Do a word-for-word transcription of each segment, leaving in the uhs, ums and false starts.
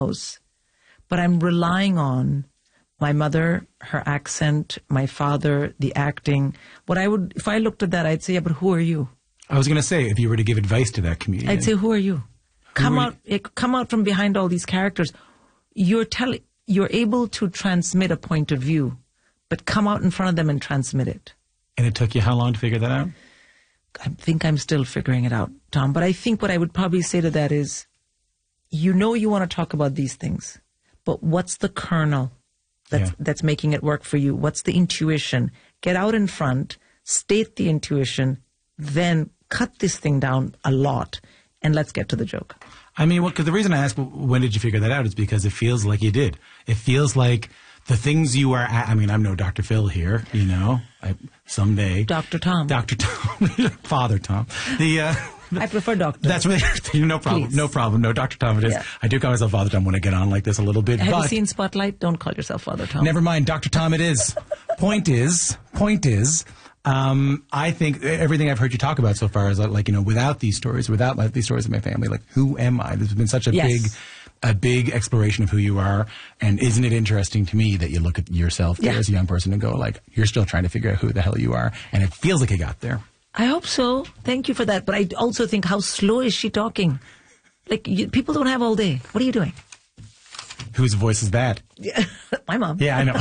house, but I'm relying on my mother, her accent, my father, the acting. What I would, if I looked at that, I'd say, yeah, but who are you? I was going to say, if you were to give advice to that comedian, I'd say, who are you? Who come are out, you? come out from behind all these characters. You're telling, you're able to transmit a point of view, but come out in front of them and transmit it. And it took you how long to figure that out? I think I'm still figuring it out, Tom. But I think what I would probably say to that is, you know, you want to talk about these things, but what's the kernel that's, yeah. that's making it work for you? What's the intuition? Get out in front, state the intuition, then cut this thing down a lot, and let's get to the joke. I mean, well, 'cause the reason I asked, when did you figure that out, is because it feels like you did. It feels like the things you are, at, I mean, I'm no Doctor Phil here, you know, I, someday. Doctor Tom. Doctor Tom. Father Tom. The, uh, I prefer Doctor. That's really, no problem. Please. No problem. No, Doctor Tom it is. Yeah. I do call myself Father Tom when I get on like this a little bit. Have but you seen Spotlight? Don't call yourself Father Tom. Never mind. Doctor Tom it is. Point is, point is, um, I think everything I've heard you talk about so far is like, you know, without these stories, without like, these stories of my family, like, who am I? This has been such a yes. big, a big exploration of who you are. And isn't it interesting to me that you look at yourself yeah. as a young person and go like, you're still trying to figure out who the hell you are. And it feels like you got there. I hope so. Thank you for that. But I also think, how slow is she talking? Like, you, people don't have all day. What are you doing? Whose voice is that? My mom. Yeah, I know.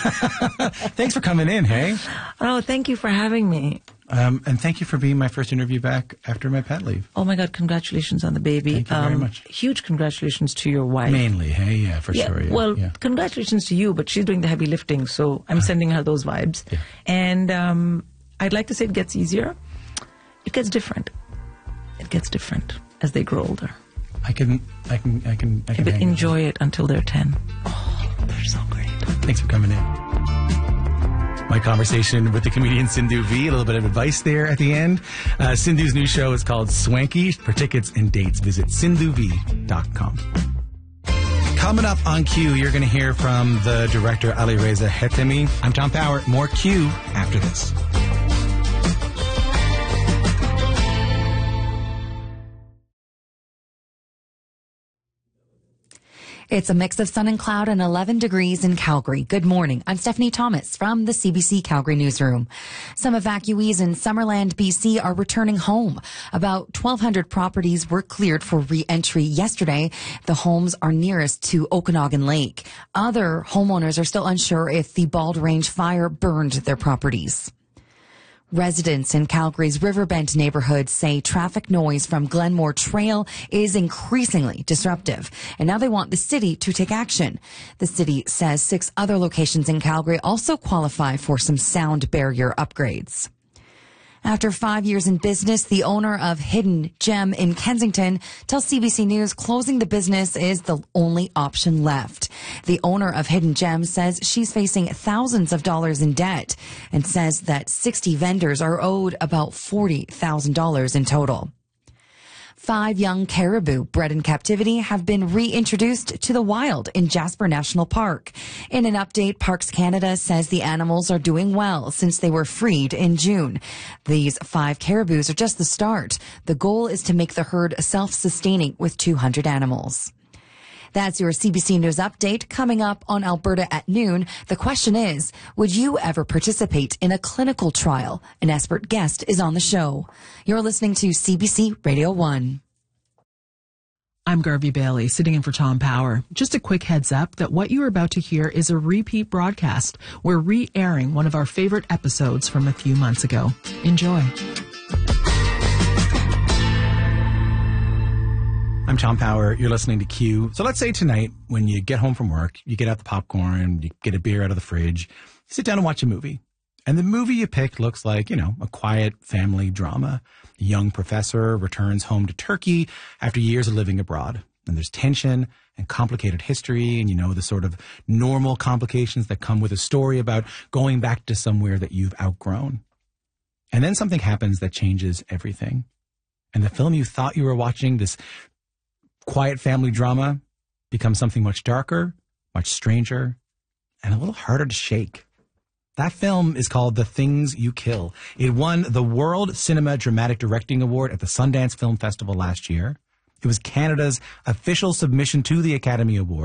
Thanks for coming in, hey? Oh, thank you for having me. Um, and thank you for being my first interview back after my pet leave. Oh, my God. Congratulations on the baby. Thank you very um, much. Huge congratulations to your wife. Mainly, hey? Yeah, for yeah, sure. Yeah, well, yeah. congratulations to you, but she's doing the heavy lifting, so I'm sending her those vibes. Yeah. And um, I'd like to say it gets easier. It gets different. It gets different as they grow older. I can, I can, I can, I can. But hang enjoy it until they're ten. Oh, they're so great. Thanks for coming in. My conversation with the comedian Sindhu V. A little bit of advice there at the end. Uh, Sindhu's new show is called Swanky. For tickets and dates, visit sindhu v dot com. Coming up on Q, you're going to hear from the director Ali Reza Hetemi. I'm Tom Power. More Q after this. It's a mix of sun and cloud and eleven degrees in Calgary. Good morning. I'm Stephanie Thomas from the C B C Calgary Newsroom. Some evacuees in Summerland, B C are returning home. About twelve hundred properties were cleared for re-entry yesterday. The homes are nearest to Okanagan Lake. Other homeowners are still unsure if the Bald Range fire burned their properties. Residents in Calgary's Riverbend neighborhood say traffic noise from Glenmore Trail is increasingly disruptive, and now they want the city to take action. The city says six other locations in Calgary also qualify for some sound barrier upgrades. After five years in business, the owner of Hidden Gem in Kensington tells C B C News closing the business is the only option left. The owner of Hidden Gem says she's facing thousands of dollars in debt and says that sixty vendors are owed about forty thousand dollars in total. Five young caribou bred in captivity have been reintroduced to the wild in Jasper National Park. In an update, Parks Canada says the animals are doing well since they were freed in June. These five caribous are just the start. The goal is to make the herd self-sustaining with two hundred animals. That's your C B C News update. Coming up on Alberta at noon, the question is, would you ever participate in a clinical trial? An expert guest is on the show. You're listening to C B C Radio one. I'm Garvey Bailey, sitting in for Tom Power. Just a quick heads up that what you are about to hear is a repeat broadcast. We're re-airing one of our favorite episodes from a few months ago. Enjoy. I'm Tom Power. You're listening to Q. So let's say tonight, when you get home from work, you get out the popcorn, you get a beer out of the fridge, you sit down and watch a movie. And the movie you picked looks like, you know, a quiet family drama. A young professor returns home to Turkey after years of living abroad. And there's tension and complicated history and, you know, the sort of normal complications that come with a story about going back to somewhere that you've outgrown. And then something happens that changes everything. And the film you thought you were watching, this quiet family drama, becomes something much darker, much stranger, and a little harder to shake. That film is called The Things You Kill. It won the World Cinema Dramatic Directing Award at the Sundance Film Festival last year. It was Canada's official submission to the Academy Award.